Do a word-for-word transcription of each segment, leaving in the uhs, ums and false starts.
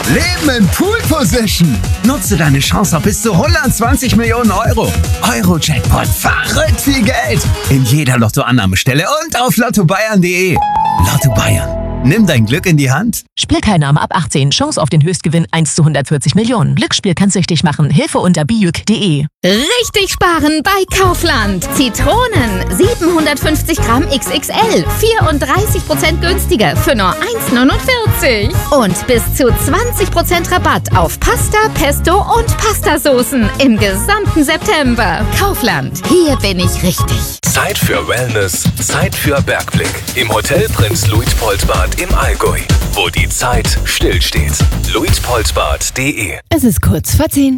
Leben in Pool Position. Nutze deine Chance auf bis zu hundertzwanzig Millionen Euro. Euro-Jackpot, verrückt viel Geld. In jeder Lottoannahmestelle und auf lotto bayern punkt de. Lotto Bayern. Nimm dein Glück in die Hand. Spielteilnahme ab achtzehn. Chance auf den Höchstgewinn eins zu hundertvierzig Millionen. Glücksspiel kann süchtig machen. Hilfe unter bijuk punkt de. Richtig sparen bei Kaufland. Zitronen siebenhundertfünfzig Gramm X X L. vierunddreißig Prozent günstiger für nur eins neunundvierzig. Und bis zu zwanzig Prozent Rabatt auf Pasta, Pesto und Pastasoßen im gesamten September. Kaufland. Hier bin ich richtig. Zeit für Wellness, Zeit für Bergblick. Im Hotel Prinz Luitpoldbad im Allgäu, wo die Zeit stillsteht. luitpoldbad punkt de. Es ist kurz vor zehn.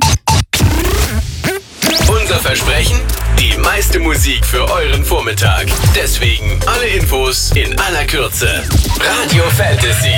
Unser Versprechen? Die meiste Musik für euren Vormittag. Deswegen alle Infos in aller Kürze. Radio Fantasy.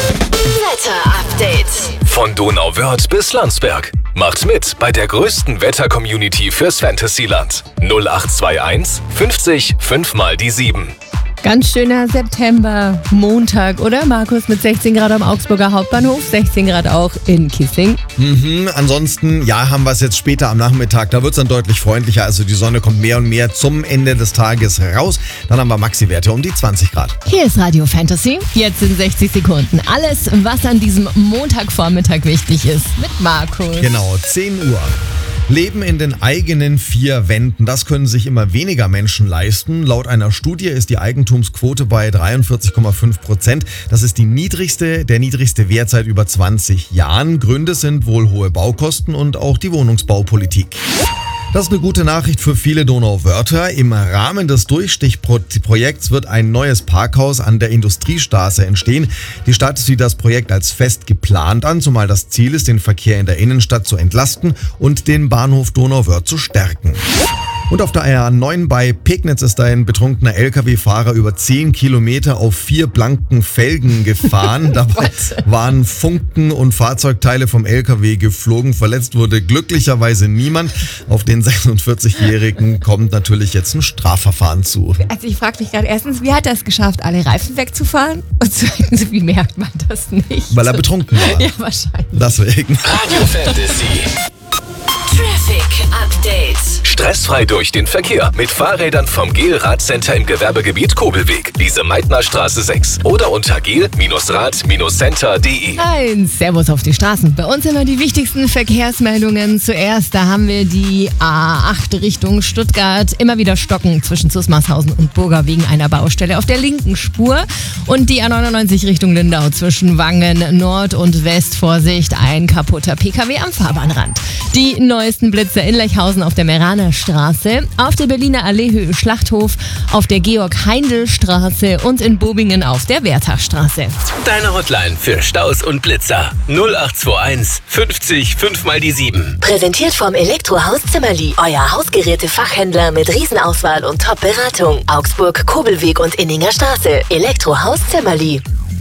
Wetter-Update. Von Donauwörth bis Landsberg. Macht mit bei der größten Wetter-Community fürs Fantasyland. null acht zwei eins fünfzig fünf mal die sieben. Ganz schöner September, Montag, oder Markus? Mit sechzehn Grad am Augsburger Hauptbahnhof, sechzehn Grad auch in Kissing. Mhm, ansonsten, ja, haben wir es jetzt später am Nachmittag. Da wird es dann deutlich freundlicher. Also die Sonne kommt mehr und mehr zum Ende des Tages raus. Dann haben wir Maxi-Werte um die zwanzig Grad. Hier ist Radio Fantasy. Jetzt in sechzig Sekunden. Alles, was an diesem Montagvormittag wichtig ist. Mit Markus. Genau, zehn Uhr. Leben in den eigenen vier Wänden, das können sich immer weniger Menschen leisten. Laut einer Studie ist die Eigentumsquote bei dreiundvierzig Komma fünf Prozent. Das ist die niedrigste, der niedrigste Wert seit über zwanzig Jahren. Gründe sind wohl hohe Baukosten und auch die Wohnungsbaupolitik. Das ist eine gute Nachricht für viele Donauwörther. Im Rahmen des Durchstichprojekts wird ein neues Parkhaus an der Industriestraße entstehen. Die Stadt sieht das Projekt als fest geplant an, zumal das Ziel ist, den Verkehr in der Innenstadt zu entlasten und den Bahnhof Donauwörth zu stärken. Und auf der A neun bei Pegnitz ist ein betrunkener L K W-Fahrer über zehn Kilometer auf vier blanken Felgen gefahren. Dabei waren Funken und Fahrzeugteile vom L K W geflogen. Verletzt wurde glücklicherweise niemand. Auf den sechsundvierzigjährigen kommt natürlich jetzt ein Strafverfahren zu. Also ich frage mich gerade erstens, wie hat er es geschafft, alle Reifen wegzufahren? Und zweitens, wie merkt man das nicht? Weil er betrunken war. Ja, wahrscheinlich. Deswegen. Radio Fantasy. Traffic Update. Stressfrei durch den Verkehr mit Fahrrädern vom Gel-Rad Center im Gewerbegebiet Kobelweg, Lise-Meitner-Straße sechs oder unter gel Rad Center punkt de. Ein Servus auf die Straßen. Bei uns immer die wichtigsten Verkehrsmeldungen. Zuerst, da haben wir die A acht Richtung Stuttgart. Immer wieder Stocken zwischen Zusmarshausen und Burger wegen einer Baustelle auf der linken Spur. Und die A neunundneunzig Richtung Lindau zwischen Wangen Nord und West. Vorsicht, ein kaputter P K W am Fahrbahnrand. Die neuesten Blitzer in Lechhausen auf der Meraner Straße, auf der Berliner Alleehöhe Schlachthof, auf der Georg-Heindl-Straße und in Bobingen auf der Wertachstraße. Deine Hotline für Staus und Blitzer. null acht zwei eins fünfzig fünf mal die sieben. Präsentiert vom Elektrohaus Zimmerli. Euer Hausgeräte-Fachhändler mit Riesenauswahl und Top-Beratung. Augsburg, Kobelweg und Inninger Straße. Elektrohaus Zimmerli.